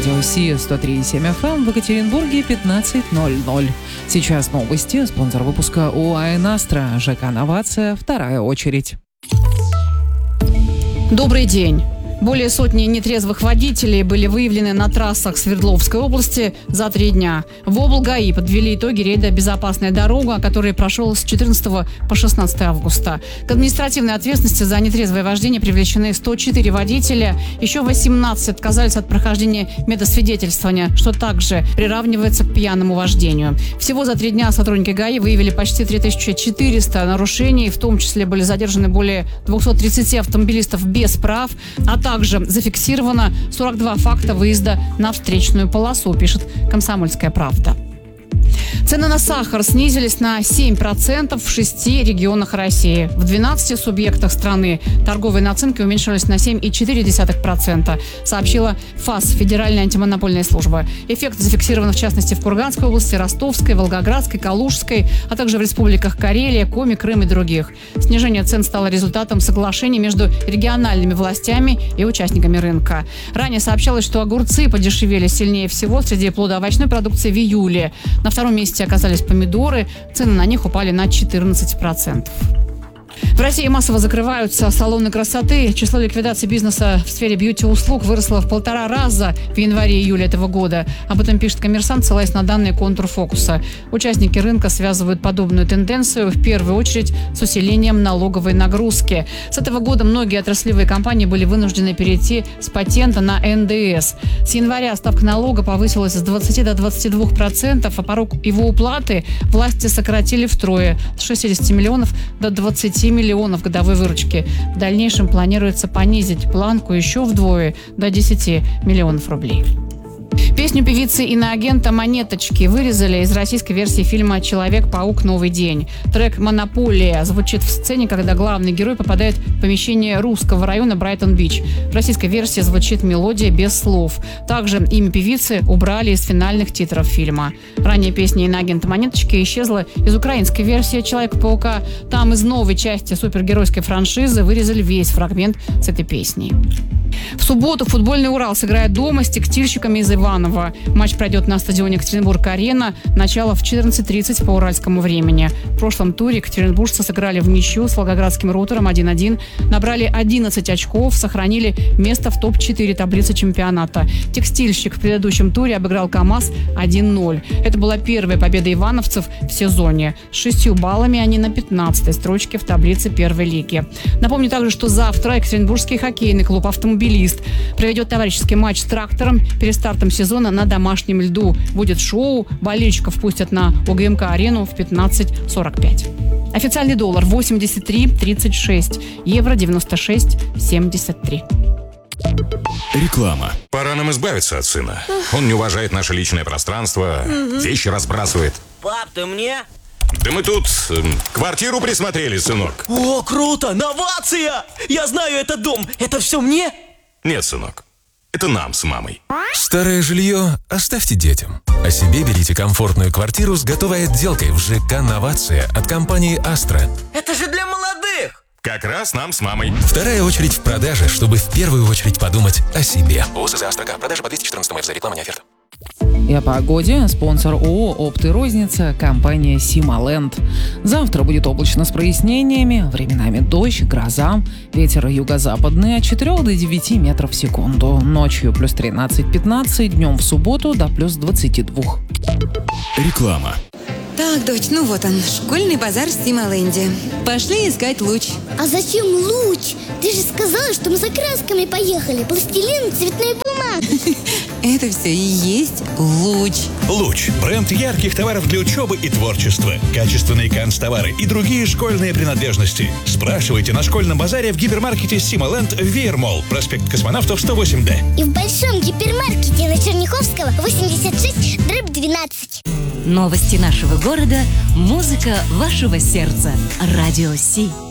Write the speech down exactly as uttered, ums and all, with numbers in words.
радио Си сто три и семь эф эм в Екатеринбурге пятнадцать ноль ноль. Сейчас новости. Спонсор выпуска ОАЭ «Настра». ЖК «Новация». Вторая очередь. Добрый день. Более сотни нетрезвых водителей были выявлены на трассах Свердловской области за три дня. В облгаи подвели итоги рейда «Безопасная дорога», который прошел с четырнадцатого по шестнадцатое августа. К административной ответственности за нетрезвое вождение привлечены сто четыре водителя. Еще восемнадцать отказались от прохождения медосвидетельствования, что также приравнивается к пьяному вождению. Всего за три дня сотрудники ГАИ выявили почти три тысячи четыреста нарушений, в том числе были задержаны более двухсот тридцати автомобилистов без прав, а также зафиксировано сорок два факта выезда на встречную полосу, пишет «Комсомольская правда». Цены на сахар снизились на семь процентов в шести регионах России. В двенадцати субъектах страны торговые наценки уменьшились на семь целых четыре десятых процента, сообщила ФАС, Федеральная антимонопольная служба. Эффект зафиксирован в частности в Курганской области, Ростовской, Волгоградской, Калужской, а также в республиках Карелия, Коми, Крым и других. Снижение цен стало результатом соглашений между региональными властями и участниками рынка. Ранее сообщалось, что огурцы подешевели сильнее всего среди плодоовощной продукции в июле. На втором месте оказались помидоры, цены на них упали на четырнадцать процентов. В России массово закрываются салоны красоты. Число ликвидаций бизнеса в сфере бьюти-услуг выросло в полтора раза в январе-июле этого года. Об этом пишет «Коммерсант», ссылаясь на данные Контурфокуса. Участники рынка связывают подобную тенденцию в первую очередь с усилением налоговой нагрузки. С этого года многие отраслевые компании были вынуждены перейти с патента на эн дэ эс. С января ставка налога повысилась с двадцати до двадцати двух процентов, а порог его уплаты власти сократили втрое – с шестидесяти миллионов до двадцати миллионов годовой выручки. В дальнейшем планируется понизить планку еще вдвое до десяти миллионов рублей. Песню певицы иноагента «Монеточки» вырезали из российской версии фильма «Человек-паук. Новый день». Трек «Монополия» звучит в сцене, когда главный герой попадает в помещение русского района Брайтон-Бич. В российской версии звучит мелодия без слов. Также имя певицы убрали из финальных титров фильма. Ранее песня иноагента «Монеточки» исчезла из украинской версии «Человека-паука». Там из новой части супергеройской франшизы вырезали весь фрагмент с этой песней. В субботу футбольный «Урал» сыграет дома с текстильщиками из Иваново. Матч пройдет на стадионе Екатеринбург-Арена. Начало в четырнадцать тридцать по уральскому времени. В прошлом туре екатеринбуржцы сыграли в ничью с волгоградским «Рутером» один один, набрали одиннадцать очков, сохранили место в топ четыре таблицы чемпионата. Текстильщик в предыдущем туре обыграл КамАЗ один ноль. Это была первая победа ивановцев в сезоне. С шестью баллами они на пятнадцатой строчке в таблице первой лиги. Напомню также, что завтра Екатеринбургский хоккейный клуб «Автомобилист» проведет товарищеский матч с «Трактором» перед стартом сезона на домашнем льду. Будет шоу, болельщиков пустят на УГМК-арену в пятнадцать сорок пять. Официальный доллар восемьдесят три тридцать шесть, евро девяносто шесть семьдесят три. Реклама. Пора нам избавиться от сына. Он не уважает наше личное пространство, вещи разбрасывает. Пап, ты мне? Да мы тут э, квартиру присмотрели, сынок. О, круто! Новация! Я знаю этот дом. Это все мне? Нет, сынок. Это нам с мамой. Старое жилье оставьте детям. А себе берите комфортную квартиру с готовой отделкой в ЖК «Новация» от компании «Астра». Это же для молодых! Как раз нам с мамой. Вторая очередь в продаже, чтобы в первую очередь подумать о себе. ООС «Астра». Продажа по двести четырнадцатому эф за реклама не оферта. И о погоде. Спонсор ООО «Опт и розница», компания «Сималенд». Завтра будет облачно с прояснениями, временами дождь, гроза, ветер юго-западный от четырёх до девяти метров в секунду. Ночью плюс тринадцать-пятнадцать, днем в субботу до плюс двадцати двух. Реклама. Так, дочь, ну вот он, школьный базар в Сималенде. Пошли искать луч. А зачем луч? Ты же сказала, что мы за красками поехали. Пластилин, цветная бумага. Это все и есть луч. Луч – бренд ярких товаров для учебы и творчества. Качественные канцтовары и другие школьные принадлежности. Спрашивайте на школьном базаре в гипермаркете «Сималенд» Веермолл, проспект Космонавтов, сто восемь Д. И в большом гипермаркете на Черняховского, восемьдесят шесть, дробь двенадцать. Новости нашего города, музыка вашего сердца. Радио Си.